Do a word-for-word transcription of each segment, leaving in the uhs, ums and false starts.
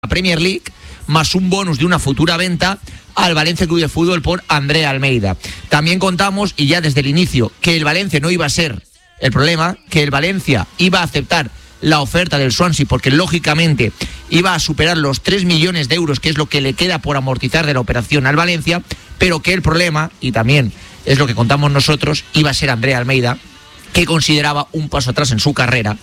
Premier League, más un bonus de una futura venta al Valencia Club de Fútbol por André Almeida. También contamos, y ya desde el inicio, que el Valencia no iba a ser el problema, que el Valencia iba a aceptar la oferta del Swansea porque lógicamente iba a superar los tres millones de euros, que es lo que le queda por amortizar de la operación al Valencia, pero que el problema, y también es lo que contamos nosotros, iba a ser André Almeida, que consideraba un paso atrás en su carrera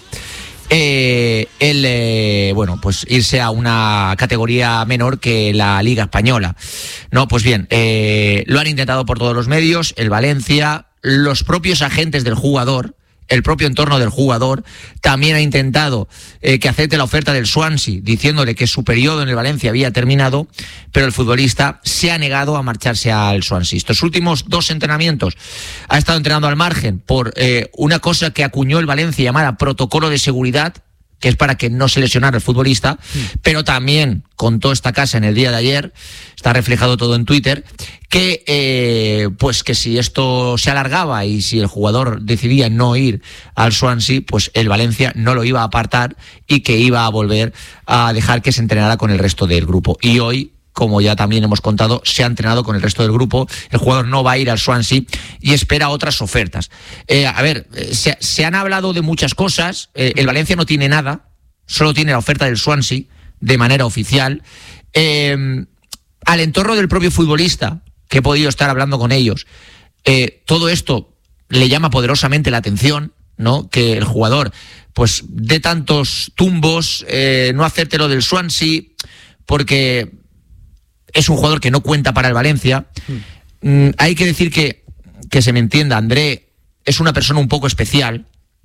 Eh, el eh, bueno pues irse a una categoría menor que la Liga Española. No, pues bien, eh, lo han intentado por todos los medios, el Valencia, los propios agentes del jugador, el propio entorno del jugador, también ha intentado eh, que acepte la oferta del Swansea, diciéndole que su periodo en el Valencia había terminado, pero el futbolista se ha negado a marcharse al Swansea. Estos últimos dos entrenamientos ha estado entrenando al margen por eh, una cosa que acuñó el Valencia llamada protocolo de seguridad, que es para que no se lesionara el futbolista, sí. Pero también contó esta casa en el día de ayer, está reflejado todo en Twitter, que eh, pues que si esto se alargaba y si el jugador decidía no ir al Swansea, pues el Valencia no lo iba a apartar y que iba a volver a dejar que se entrenara con el resto del grupo. Y hoy, como ya también hemos contado, se ha entrenado con el resto del grupo, el jugador no va a ir al Swansea y espera otras ofertas. Eh, a ver, se, se han hablado de muchas cosas, eh, el Valencia no tiene nada, solo tiene la oferta del Swansea de manera oficial. Eh, al entorno del propio futbolista, que he podido estar hablando con ellos, eh, todo esto le llama poderosamente la atención, ¿no? Que el jugador pues dé tantos tumbos, eh, no acepte lo del Swansea, porque es un jugador que no cuenta para el Valencia. Mm. Mm, hay que decir que, que se me entienda, André es una persona un poco especial.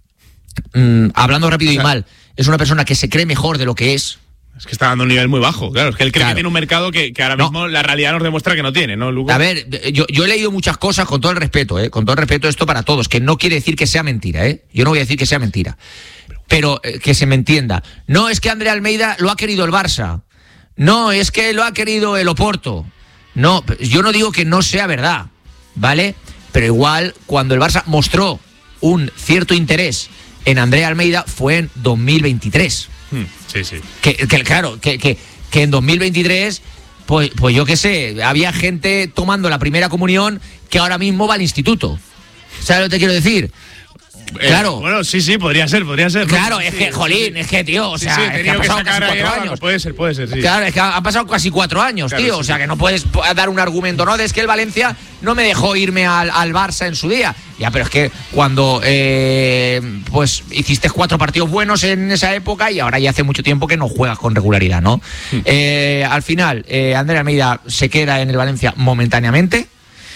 Mm, hablando rápido o sea, y mal, es una persona que se cree mejor de lo que es. Es que está dando un nivel muy bajo, claro. Es que él cree claro. que tiene un mercado que, que ahora mismo no. la realidad nos demuestra que no tiene, ¿no, Lugo? A ver, yo, yo he leído muchas cosas, con todo el respeto, ¿eh? Con todo el respeto, esto para todos, que no quiere decir que sea mentira, ¿eh? Yo no voy a decir que sea mentira. Pero eh, que se me entienda. No es que André Almeida lo ha querido el Barça. No, es que lo ha querido el Oporto. No, yo no digo que no sea verdad, ¿vale? Pero igual, cuando el Barça mostró un cierto interés en André Almeida, fue en dos mil veintitrés. Hmm, sí, sí. Que, que claro, que, que, que en dos mil veintitrés, pues, pues yo qué sé, había gente tomando la primera comunión que ahora mismo va al instituto. ¿Sabes lo que te quiero decir? Eh, claro. Bueno, sí, sí, podría ser, podría ser. Claro, ¿no? es sí, que, jolín, sí. es que, tío, o sea, sí, sí, es que ha pasado que casi cuatro ahí, años. Puede ser, puede ser, sí. Claro, es que han pasado casi cuatro años, claro, tío, sí, o sea, sí. que no puedes dar un argumento, no, es que el Valencia no me dejó irme al, al Barça en su día. Ya, pero es que cuando, eh, pues, hiciste cuatro partidos buenos en esa época y ahora ya hace mucho tiempo que no juegas con regularidad, ¿no? Hmm. Eh, al final, eh, André Almeida se queda en el Valencia momentáneamente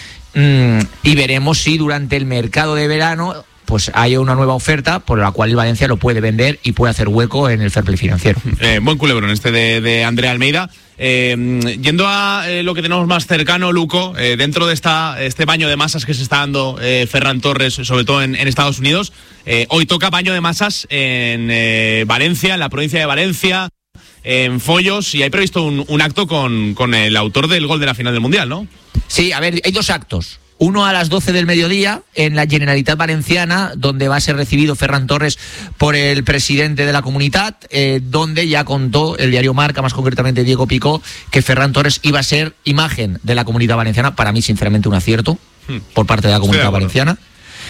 mm, y veremos si durante el mercado de verano pues hay una nueva oferta por la cual el Valencia lo puede vender y puede hacer hueco en el fair play financiero. Eh, buen culebrón este de, de André Almeida. Eh, yendo a eh, lo que tenemos más cercano, Luco, eh, dentro de esta este baño de masas que se está dando eh, Ferran Torres, sobre todo en, en Estados Unidos, eh, hoy toca baño de masas en eh, Valencia, en la provincia de Valencia, en Follos, y hay previsto un, un acto con, con el autor del gol de la final del Mundial, ¿no? Sí, a ver, hay dos actos. Uno a las doce del mediodía en la Generalitat Valenciana, donde va a ser recibido Ferran Torres por el presidente de la Comunitat, eh, donde ya contó el diario Marca, más concretamente Diego Picó, que Ferran Torres iba a ser imagen de la Comunitat Valenciana. Para mí, sinceramente, un acierto hmm. por parte de la Comunitat Valenciana.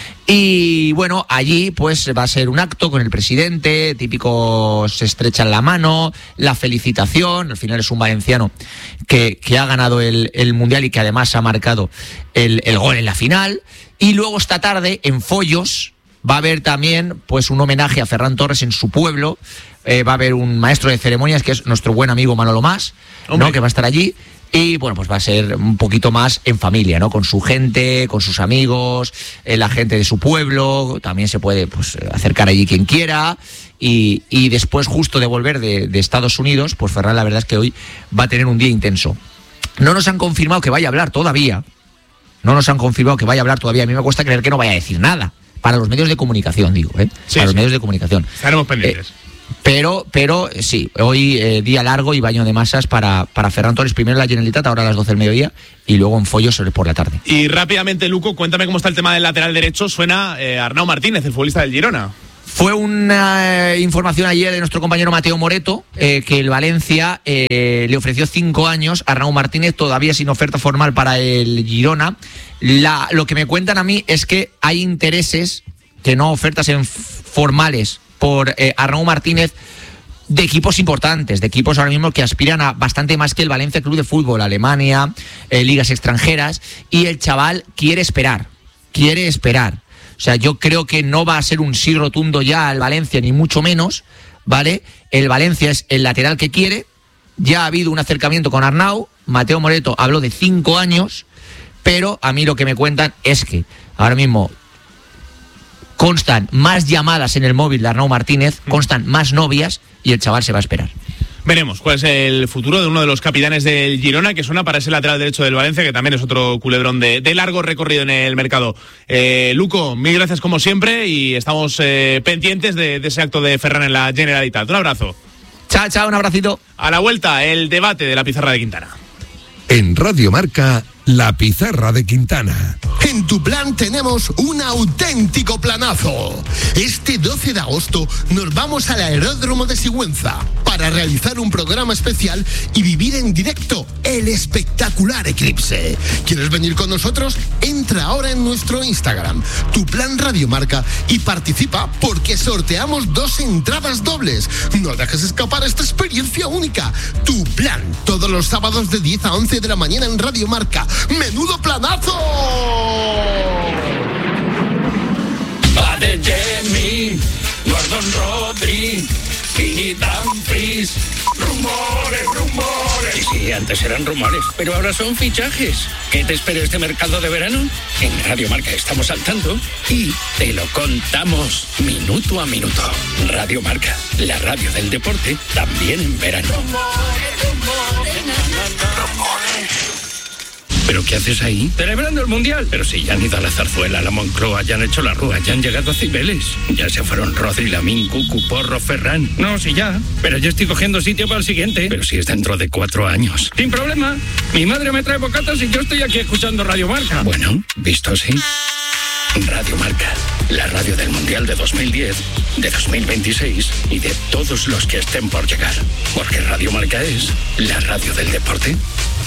Y bueno, allí pues va a ser un acto con el presidente, típico, se estrechan la mano, la felicitación. Al final es un valenciano que, que ha ganado el, el Mundial y que además ha marcado el, el gol en la final. Y luego esta tarde en Follos va a haber también pues un homenaje a Ferran Torres en su pueblo. Eh, va a haber un maestro de ceremonias que es nuestro buen amigo Manolo Mas, ¿no? Que va a estar allí. Y bueno, pues va a ser un poquito más en familia, ¿no? Con su gente, con sus amigos, eh, la gente de su pueblo. También se puede pues acercar allí quien quiera. Y, y después, justo de volver de, de Estados Unidos, pues Ferran, la verdad es que hoy va a tener un día intenso. No nos han confirmado que vaya a hablar todavía. No nos han confirmado que vaya a hablar todavía. A mí me cuesta creer que no vaya a decir nada. Para los medios de comunicación, digo, ¿eh? Sí, Para sí. los medios de comunicación. Estaremos pendientes. Eh, Pero, pero sí, hoy eh, día largo y baño de masas para, para Ferran Torres, primero en la Generalitat, ahora a las doce del mediodía, y luego en Follos por la tarde. Y rápidamente, Luco, cuéntame cómo está el tema del lateral derecho. Suena eh, Arnau Martínez, el futbolista del Girona. Fue una eh, información ayer de nuestro compañero Mateo Moreto, eh, que el Valencia eh, le ofreció cinco años a Arnau Martínez, todavía sin oferta formal para el Girona. La, lo que me cuentan a mí es que hay intereses, que no ofertas en formales, por eh, Arnau Martínez, de equipos importantes, de equipos ahora mismo que aspiran a bastante más que el Valencia Club de Fútbol, Alemania, eh, ligas extranjeras, y el chaval quiere esperar, quiere esperar. O sea, yo creo que no va a ser un sí rotundo ya al Valencia, ni mucho menos, ¿vale? El Valencia es el lateral que quiere, ya ha habido un acercamiento con Arnau, Mateo Moreto habló de cinco años, pero a mí lo que me cuentan es que ahora mismo constan más llamadas en el móvil de Arnau Martínez, constan más novias y el chaval se va a esperar. Veremos cuál es el futuro de uno de los capitanes del Girona, que suena para ese lateral derecho del Valencia, que también es otro culebrón de, de largo recorrido en el mercado. Eh, Luco, mil gracias como siempre y estamos eh, pendientes de, de ese acto de Ferran en la Generalitat. Un abrazo. Chao, chao, un abracito. A la vuelta, el debate de la pizarra de Quintana. En Radio Marca, la pizarra de Quintana. En tu plan tenemos un auténtico planazo. Este doce de agosto nos vamos al aeródromo de Sigüenza para realizar un programa especial y vivir en directo el espectacular eclipse. ¿Quieres venir con nosotros? Entra ahora en nuestro Instagram, Tu Plan Radio Marca, y participa porque sorteamos dos entradas dobles. No dejes escapar esta experiencia única. Tu Plan, todos los sábados de diez a once de la mañana en Radio Marca. ¡Menudo planazo! Padre Jamie, Gordon Rodri, Fini Dumfries, rumores, rumores. Sí, sí, antes eran rumores, pero ahora son fichajes. ¿Qué te espera este mercado de verano? En Radio Marca estamos al tanto y te lo contamos minuto a minuto. Radio Marca, la radio del deporte, también en verano. Rumores, rumores, rumores. ¿Pero qué haces ahí? Celebrando el Mundial. Pero si ya han ido a la Zarzuela, a la Moncloa, ya han hecho la Rúa, ya han llegado a Cibeles. Ya se fueron Rodri, Lamín, Cucu, Porro, Ferran. No, sí ya. Pero yo estoy cogiendo sitio para el siguiente. Pero si es dentro de cuatro años. Sin problema. Mi madre me trae bocatas y yo estoy aquí escuchando Radio Marca. Bueno, visto así. Radio Marca, la radio del Mundial de dos mil diez, de dos mil veintiséis y de todos los que estén por llegar. Porque Radio Marca es la radio del deporte.